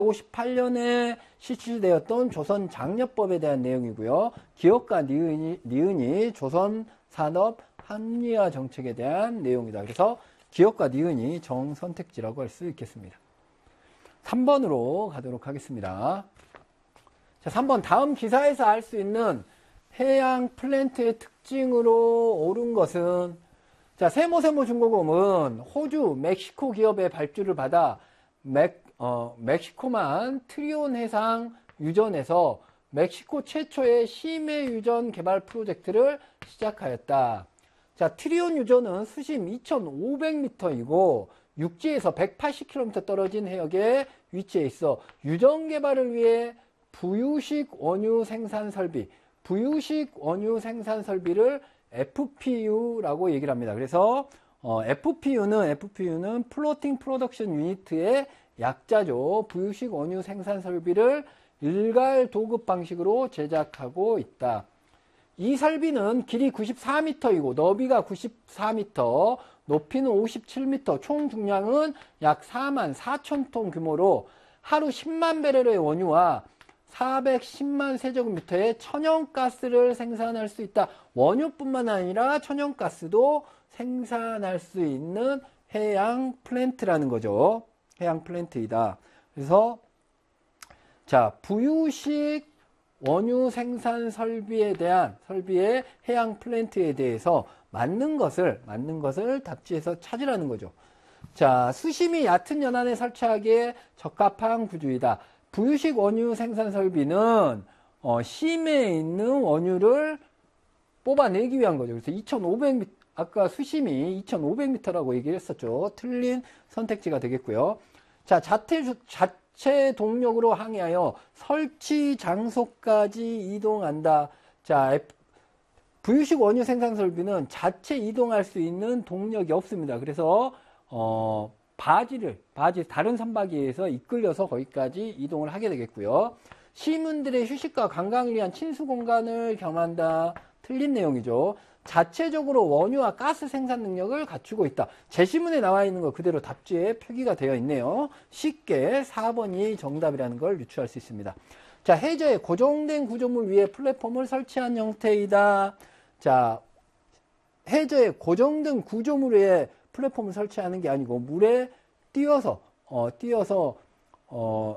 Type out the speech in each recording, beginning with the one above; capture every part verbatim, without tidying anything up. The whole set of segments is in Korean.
오십팔 년에 실시되었던 조선장려법에 대한 내용이고요. 기업과 니은이, 니은이 조선산업 합리화 정책에 대한 내용이다. 그래서 기업과 니은이 정선택지라고 할 수 있겠습니다. 삼 번으로 가도록 하겠습니다. 자, 삼 번 다음 기사에서 알 수 있는 해양 플랜트의 특징으로 옳은 것은 자, 세모세모중공업은 호주, 멕시코 기업의 발주를 받아 멕, 어, 멕시코만 트리온 해상 유전에서 멕시코 최초의 심해 유전 개발 프로젝트를 시작하였다. 자, 트리온 유전은 수심 이천오백 미터이고 육지에서 백팔십 킬로미터 떨어진 해역에 위치해 있어 유전 개발을 위해 부유식 원유 생산 설비, 부유식 원유 생산 설비를 에프피유라고 얘기를 합니다. 그래서 어, 에프피유는 에프피유는 플로팅 프로덕션 유니트의 약자죠. 부유식 원유 생산 설비를 일괄 도급 방식으로 제작하고 있다. 이 설비는 길이 구십사 미터이고 너비가 구십사 미터, 높이는 오십칠 미터, 총 중량은 약 사만 사천 톤 규모로 하루 십만 배럴의 원유와 사백십만 세제곱미터의 천연가스를 생산할 수 있다. 원유뿐만 아니라 천연가스도 생산할 수 있는 해양 플랜트라는 거죠. 해양 플랜트이다. 그래서 자, 부유식 원유 생산 설비에 대한 설비의 해양 플랜트에 대해서 맞는 것을 맞는 것을 답지에서 찾으라는 거죠. 자, 수심이 얕은 연안에 설치하기에 적합한 구조이다. 부유식 원유 생산 설비는 어, 심해에 있는 원유를 뽑아내기 위한 거죠. 그래서 이천오백 미터, 아까 수심이 이천오백 미터라고 얘기를 했었죠. 틀린 선택지가 되겠고요. 자, 자체, 자체 동력으로 항해하여 설치 장소까지 이동한다. 자, 부유식 원유 생산 설비는 자체 이동할 수 있는 동력이 없습니다. 그래서 어, 바지를, 바지, 다른 선박에서 이끌려서 거기까지 이동을 하게 되겠고요. 시민들의 휴식과 관광을 위한 친수 공간을 겸한다. 틀린 내용이죠. 자체적으로 원유와 가스 생산 능력을 갖추고 있다. 제시문에 나와 있는 거 그대로 답지에 표기가 되어 있네요. 쉽게 사 번이 정답이라는 걸 유추할 수 있습니다. 자, 해저에 고정된 구조물 위에 플랫폼을 설치한 형태이다. 자, 해저에 고정된 구조물 위에 플랫폼을 설치하는 게 아니고 물에 띄어서 어, 띄어서 어,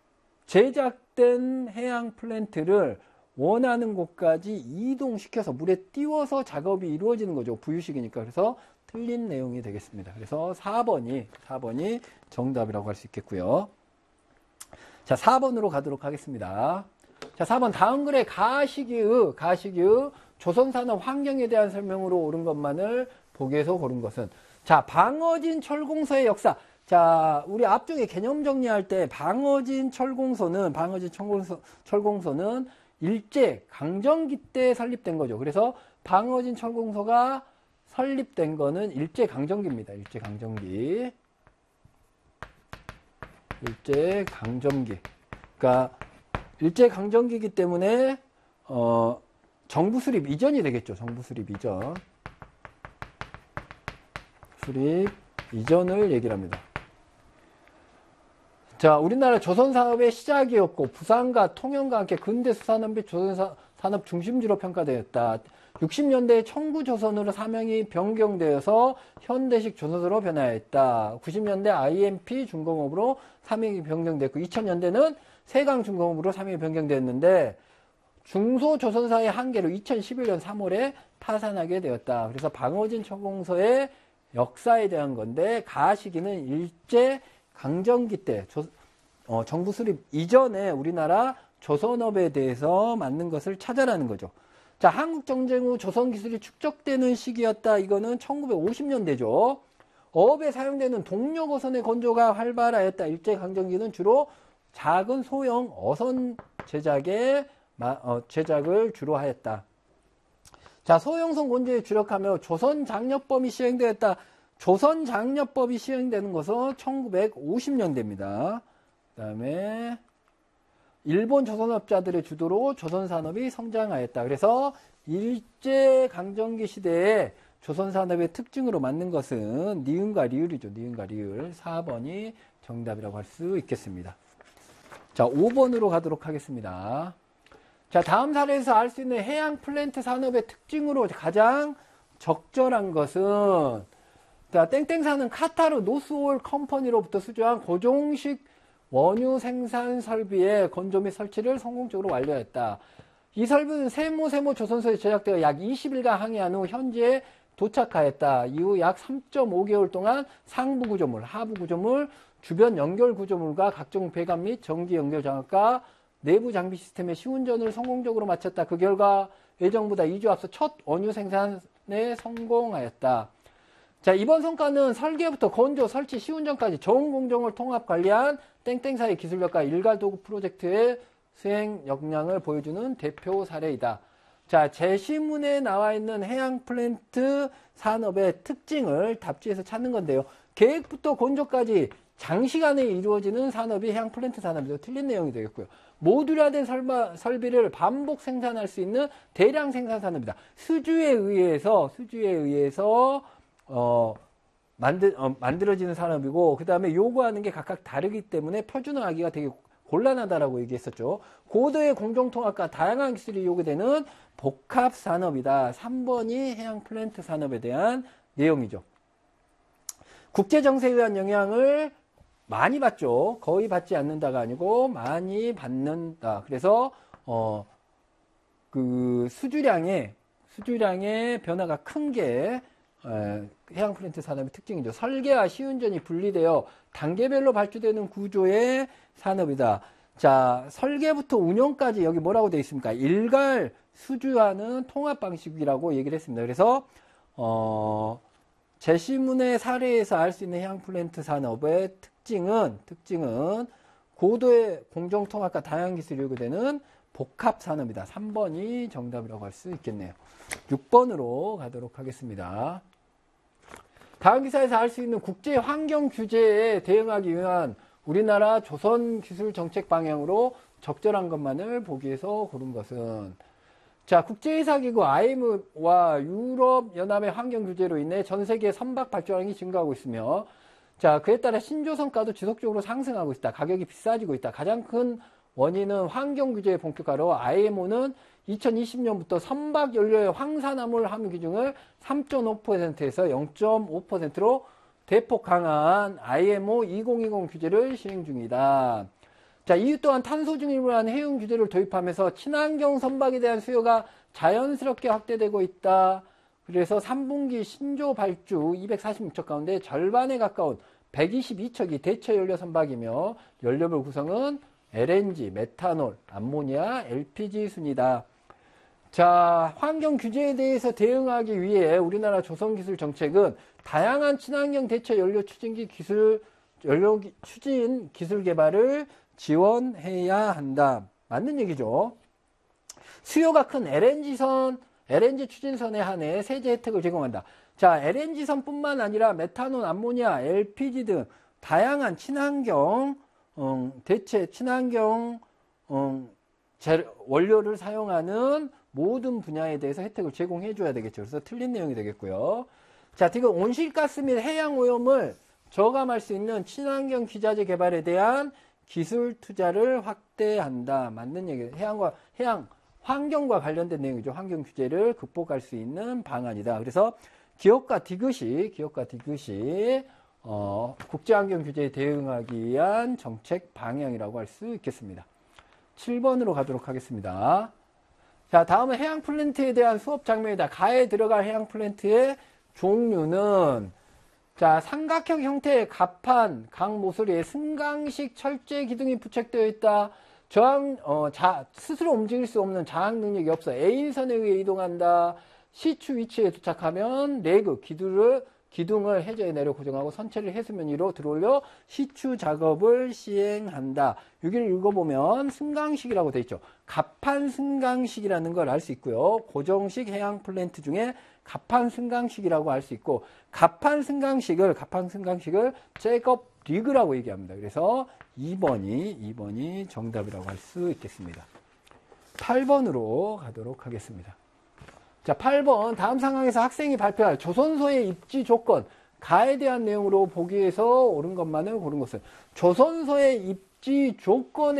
제작된 해양 플랜트를 원하는 곳까지 이동시켜서 물에 띄워서 작업이 이루어지는 거죠. 부유식이니까. 그래서 틀린 내용이 되겠습니다. 그래서 사 번이 사 번이 정답이라고 할 수 있겠고요. 자, 사 번으로 가도록 하겠습니다. 자, 사 번 다음 글의 가시기의 가시기의 조선산업 환경에 대한 설명으로 옳은 것만을 보기에서 고른 것은 자, 방어진 철공소의 역사. 자, 우리 앞쪽에 개념 정리할 때 방어진 철공소는 방어진 철공소, 철공소는 일제 강점기 때 설립된 거죠. 그래서 방어진 철공소가 설립된 거는 일제 강점기입니다. 일제 강점기. 일제 강점기. 그러니까 일제 강점기이기 때문에 어, 정부 수립 이전이 되겠죠. 정부 수립 이전. 수립 이전을 얘기를 합니다. 자, 우리나라 조선산업의 시작이었고 부산과 통영과 함께 근대 수산업이 조선산업 중심지로 평가되었다. 육십 년대에 청구조선으로 사명이 변경되어서 현대식 조선으로 변화했다. 구십 년대 아이엠피 중공업으로 사명이 변경됐고 이천 년대는 세강중공업으로 사명이 변경됐는데 중소조선사의 한계로 이천십일 년 삼월에 파산하게 되었다. 그래서 방어진 철공소의 역사에 대한 건데 가시기는 일제 강점기 때 조, 어, 정부 수립 이전에 우리나라 조선업에 대해서 맞는 것을 찾아라는 거죠. 자, 한국정쟁 후 조선기술이 축적되는 시기였다. 이거는 천구백오십 년대죠. 어업에 사용되는 동력어선의 건조가 활발하였다. 일제강점기는 주로 작은 소형 어선 제작에 어, 제작을 주로 하였다. 자, 소형선 건조에 주력하며 조선장려법이 시행되었다. 조선장려법이 시행되는 것은 천구백오십 년대입니다. 그 다음에 일본 조선업자들의 주도로 조선산업이 성장하였다. 그래서 일제강점기 시대에 조선산업의 특징으로 맞는 것은 니은과 리을이죠. 니은과 리을. 사 번이 정답이라고 할 수 있겠습니다. 자, 오 번으로 가도록 하겠습니다. 자, 다음 사례에서 알 수 있는 해양 플랜트 산업의 특징으로 가장 적절한 것은, 자, 땡땡사는 카타르 노스올 컴퍼니로부터 수주한 고종식 원유 생산 설비의 건조 및 설치를 성공적으로 완료했다. 이 설비는 세모 세모 조선소에 제작되어 약 이십 일간 항해한 후 현지에 도착하였다. 이후 약 삼 점 오 개월 동안 상부 구조물, 하부 구조물, 주변 연결 구조물과 각종 배관 및 전기 연결 장악과 내부 장비 시스템의 시운전을 성공적으로 마쳤다. 그 결과 예정보다 이 주 앞서 첫 원유 생산에 성공하였다. 자, 이번 성과는 설계부터 건조, 설치, 시운전까지 전 공정을 통합 관리한 땡땡사의 기술력과 일괄 도구 프로젝트의 수행 역량을 보여주는 대표 사례이다. 자, 제시문에 나와 있는 해양 플랜트 산업의 특징을 답지에서 찾는 건데요. 계획부터 건조까지 장시간에 이루어지는 산업이 해양 플랜트 산업이죠. 틀린 내용이 되겠고요. 모듈화된 설마, 설비를 반복 생산할 수 있는 대량 생산 산업이다. 수주에 의해서 수주에 의해서 어, 만들, 어, 만들어지는 산업이고, 그 다음에 요구하는 게 각각 다르기 때문에 표준화하기가 되게 곤란하다라고 얘기했었죠. 고도의 공정통합과 다양한 기술이 요구되는 복합 산업이다. 삼 번이 해양 플랜트 산업에 대한 내용이죠. 국제정세에 의한 영향을 많이 받죠. 거의 받지 않는다가 아니고 많이 받는다. 그래서 어, 그 수주량의 수주량의 변화가 큰 게 해양 플랜트 산업의 특징이죠. 설계와 시운전이 분리되어 단계별로 발주되는 구조의 산업이다. 자, 설계부터 운영까지 여기 뭐라고 되어 있습니까? 일괄 수주하는 통합 방식이라고 얘기를 했습니다. 그래서 어, 제시문의 사례에서 알 수 있는 해양 플랜트 산업의 특징은 특징은 고도의 공정 통합과 다양한 기술이 요구되는 복합 산업이다. 삼 번이 정답이라고 할 수 있겠네요. 육 번으로 가도록 하겠습니다. 다음 기사에서 알 수 있는 국제 환경 규제에 대응하기 위한 우리나라 조선 기술 정책 방향으로 적절한 것만을 보기 위해서 고른 것은, 자, 국제의사기구 아이엠에프와 유럽연합의 환경 규제로 인해 전 세계 선박 발주량이 증가하고 있으며, 자, 그에 따라 신조선가도 지속적으로 상승하고 있다. 가격이 비싸지고 있다. 가장 큰 원인은 환경 규제의 본격화로 아이엠오는 이천이십 년부터 선박 연료의 황산화물 함유 기준을 삼 점 오 퍼센트에서 영 점 오 퍼센트로 대폭 강화한 아이엠오 이천이십 규제를 시행 중이다. 자, 이유 또한 탄소 중립을 해운 규제를 도입하면서 친환경 선박에 대한 수요가 자연스럽게 확대되고 있다. 그래서 삼 분기 신조 발주 이백사십육 척 가운데 절반에 가까운 백이십이 척이 대체 연료 선박이며 연료별 구성은 엘엔지, 메탄올, 암모니아, 엘피지 순이다. 자, 환경 규제에 대해서 대응하기 위해 우리나라 조선기술 정책은 다양한 친환경 대체 연료 추진기 기술, 연료 추진 기술 개발을 지원해야 한다. 맞는 얘기죠. 수요가 큰 엘엔지선, 엘엔지 추진선에 한해 세제 혜택을 제공한다. 자, 엘엔지선뿐만 아니라 메탄올, 암모니아, 엘피지 등 다양한 친환경 음, 대체 친환경 음, 재, 원료를 사용하는 모든 분야에 대해서 혜택을 제공해 줘야 되겠죠. 그래서 틀린 내용이 되겠고요. 자, 지금 온실가스 및 해양 오염을 저감할 수 있는 친환경 기자재 개발에 대한 기술 투자를 확대한다. 맞는 얘기예요. 해양과 해양 환경과 관련된 내용이죠. 환경 규제를 극복할 수 있는 방안이다. 그래서 기업과 디귿이 기업과 디귿이 어, 국제환경 규제에 대응하기 위한 정책 방향이라고 할 수 있겠습니다. 칠 번으로 가도록 하겠습니다. 자, 다음은 해양 플랜트에 대한 수업 장면이다. 가에 들어갈 해양 플랜트의 종류는, 자, 삼각형 형태의 갑판, 강 모서리에 승강식 철제 기둥이 부착되어 있다. 저항, 어, 자, 스스로 움직일 수 없는 장악 능력이 없어. A선에 의해 이동한다. 시추 위치에 도착하면 레그, 기둥을, 기둥을 해저에 내려 고정하고 선체를 해수면 위로 들어올려 시추 작업을 시행한다. 여기를 읽어보면 승강식이라고 되어 있죠. 갑판 승강식이라는 걸 알 수 있고요. 고정식 해양 플랜트 중에 갑판 승강식이라고 할 수 있고, 갑판 승강식을, 갑판 승강식을 잭업 리그라고 얘기합니다. 그래서 이 번이, 이 번이 정답이라고 할 수 있겠습니다. 팔 번으로 가도록 하겠습니다. 자, 팔 번. 다음 상황에서 학생이 발표할 조선소의 입지 조건, 가에 대한 내용으로 보기 위해서 옳은 것만을 고른 것은, 조선소의 입지 조건에